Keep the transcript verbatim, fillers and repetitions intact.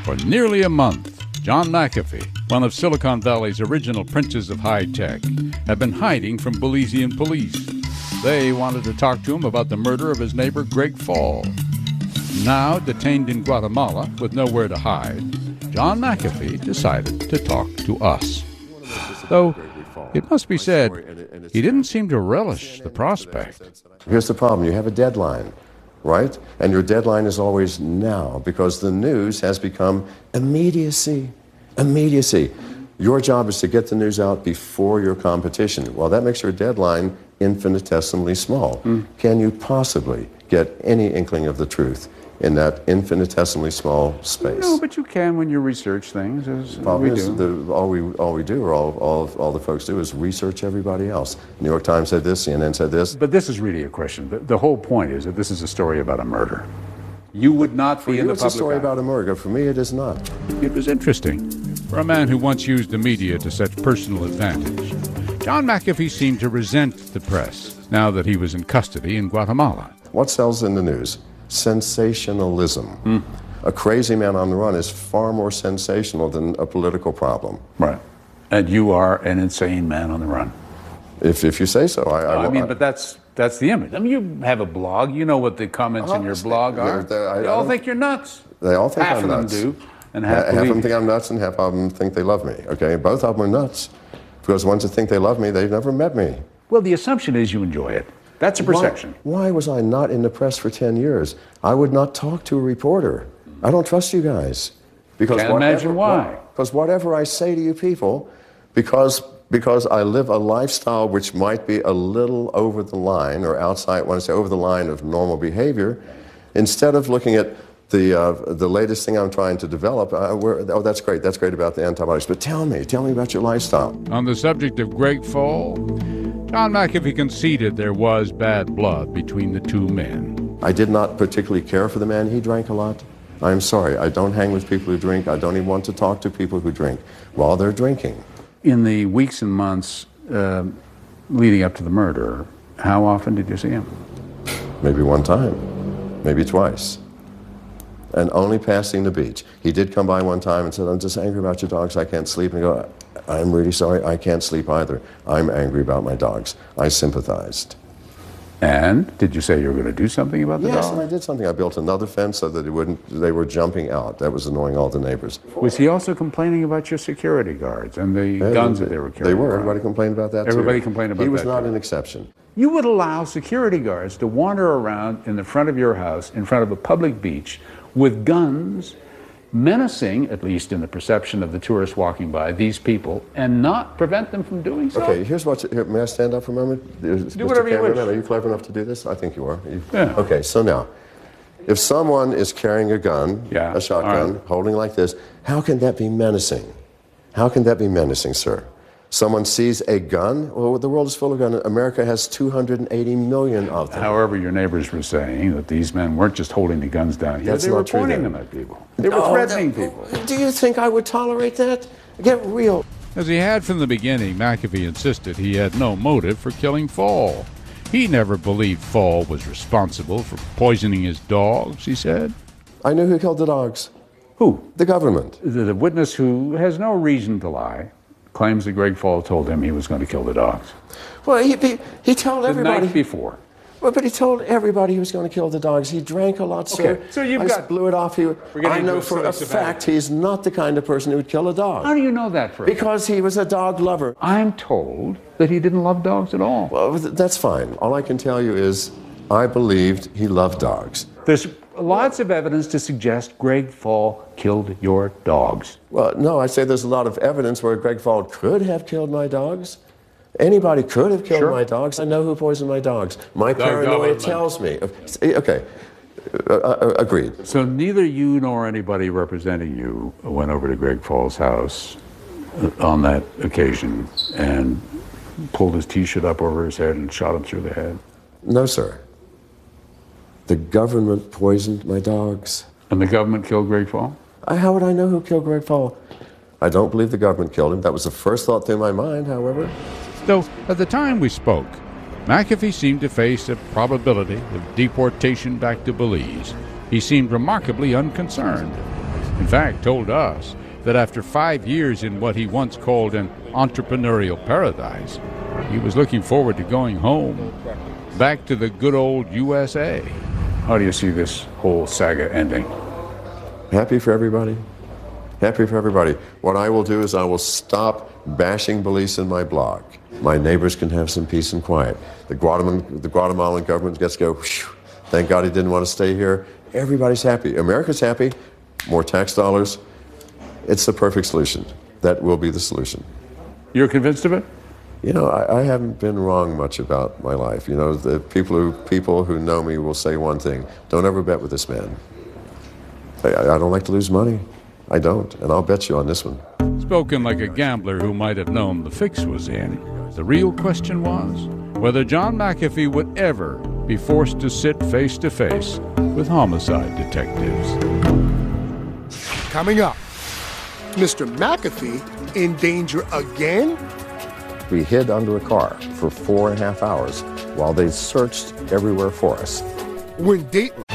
For nearly a month, John McAfee, one of Silicon Valley's original princes of high tech, had been hiding from Belizean police. They wanted to talk to him about the murder of his neighbor Greg Fall. Now detained in Guatemala with nowhere to hide, John McAfee decided to talk to us. Though, it must be said, he didn't seem to relish the prospect. Here's the problem. You have a deadline, right? And your deadline is always now, because the news has become immediacy. Immediacy. Your job is to get the news out before your competition. Well, that makes your deadline infinitesimally small. Mm. Can you possibly get any inkling of the truth in that infinitesimally small space? No, but you can when you research things, as Problem we is, do. The, all we all we do, or all all all the folks do, is research everybody else. New York Times said this, C N N said this. But this is really a question. The, the whole point is that this is a story about a murder. You would not For be you, in the it's public a story eye. about a murder. For me, it is not. It was interesting. For a man who once used the media to such personal advantage, John McAfee seemed to resent the press now that he was in custody in Guatemala. What sells in the news? Sensationalism. Mm. A crazy man on the run is far more sensational than a political problem. Right. And you are an insane man on the run. If if you say so, I. I, I mean, I, but that's that's the image. I mean, you have a blog. You know what the comments in your blog are. They're- they're- I- they I all don't- think you're nuts. They all think half I'm of nuts. them do, and half, half believe of them you. think I'm nuts, and half of them think they love me. Okay, both of them are nuts, because the ones that think they love me, they've never met me. Well, the assumption is you enjoy it. That's a perception. Why, why was I not in the press for ten years? I would not talk to a reporter. I don't trust you guys. Because Can't whatever- imagine why. Because whatever I say to you people, because because I live a lifestyle which might be a little over the line, or outside, when I say over the line of normal behavior, instead of looking at the uh, the latest thing I'm trying to develop, uh, where, oh, that's great, that's great about the antibiotics, but tell me, tell me about your lifestyle. On the subject of Greg Fall, John McAfee conceded there was bad blood between the two men. I did not particularly care for the man. He drank a lot. I'm sorry, I don't hang with people who drink. I don't even want to talk to people who drink while they're drinking. In the weeks and months uh, leading up to the murder, how often did you see him? Maybe one time, maybe twice. And only passing the beach. He did come by one time and said, I'm just angry about your dogs, I can't sleep. And I go, I'm really sorry, I can't sleep either. I'm angry about my dogs. I sympathized. And did you say you were going to do something about the Yes, dog? and I did something. I built another fence so that it wouldn't, they were jumping out. That was annoying all the neighbors. Was he also complaining about your security guards and the Yeah, guns they, that they were carrying? They were. around? Everybody complained about that, too. Everybody complained about He was that, not too. an exception. You would allow security guards to wander around in the front of your house, in front of a public beach, with guns, menacing, at least in the perception of the tourists walking by, these people, and not prevent them from doing so? Okay, here's what. Here, may I stand up for a moment? Do whatever you wish. Are you clever enough to do this? I think you are. You, Yeah. Okay, so now, if someone is carrying a gun, Yeah, a shotgun, all right. holding like this, how can that be menacing? How can that be menacing, sir? Someone sees a gun? Well, the world is full of guns. America has two hundred eighty million of them. However, your neighbors were saying that these men weren't just holding the guns down here, That's they were not true, pointing then. them at people. They were Oh, threatening that- people. Do you think I would tolerate that? Get real. As he had from the beginning, McAfee insisted he had no motive for killing Fall. He never believed Fall was responsible for poisoning his dogs, he said. I knew who killed the dogs. Who? The government. The, the witness, who has no reason to lie, claims that Greg Fall told him he was going to kill the dogs. Well, he, he, he told The everybody. night before. Well, but he told everybody he was going to kill the dogs. He drank a lot, sir. Okay, so you've I got- blew it off. He, getting I know into a for silly a semantic. fact he's not the kind of person who would kill a dog. How do you know that for a fact? Because he was a dog lover. I'm told that he didn't love dogs at all. Well, th- that's fine. All I can tell you is I believed he loved dogs. There's lots of evidence to suggest Greg Fall killed your dogs. Well, no, I say there's a lot of evidence where Greg Fall could have killed my dogs. Anybody could have killed Sure. my dogs. I know who poisoned my dogs. My The paranoia government. tells me. Okay, uh, uh, agreed. So neither you nor anybody representing you went over to Greg Fall's house on that occasion and pulled his T-shirt up over his head and shot him through the head. No, sir. The government poisoned my dogs. And the government killed Greg Fall? I, how would I know who killed Greg Fall? I don't believe the government killed him. That was the first thought through my mind, however. Though, at the time we spoke, McAfee seemed to face a probability of deportation back to Belize. He seemed remarkably unconcerned. In fact, told us that after five years in what he once called an entrepreneurial paradise, he was looking forward to going home, back to the good old U S A. How do you see this whole saga ending? Happy for everybody. Happy for everybody. What I will do is I will stop bashing Belize in my blog. My neighbors can have some peace and quiet. The Guatemalan, the Guatemalan government gets to go, whew, thank God he didn't want to stay here. Everybody's happy. America's happy. More tax dollars. It's the perfect solution. That will be the solution. You're convinced of it? You know, I, I haven't been wrong much about my life. You know, the people who people who know me will say one thing: don't ever bet with this man. I, I don't like to lose money. I don't, and I'll bet you on this one. Spoken like a gambler who might have known the fix was in. The real question was whether John McAfee would ever be forced to sit face to face with homicide detectives. Coming up, Mister McAfee in danger again? We hid under a car for four and a half hours while they searched everywhere for us. When Dateline